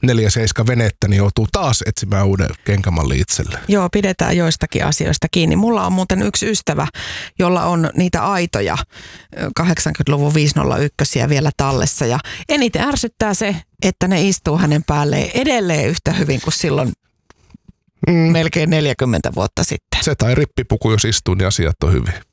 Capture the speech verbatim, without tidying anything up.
neljä seitsemän venettä, niin joutuu taas etsimään uuden kenkämallin itselle. Joo, pidetään joistakin asioista kiinni. Mulla on muuten yksi ystävä, jolla on niitä aitoja kahdeksankymmentäluvun viisi nolla yksi vielä tallessa. Ja eniten ärsyttää se, että ne istuu hänen päälleen edelleen yhtä hyvin kuin silloin mm. melkein neljäkymmentä vuotta sitten. Se tai rippipuku, jos istuu, niin asiat on hyvin.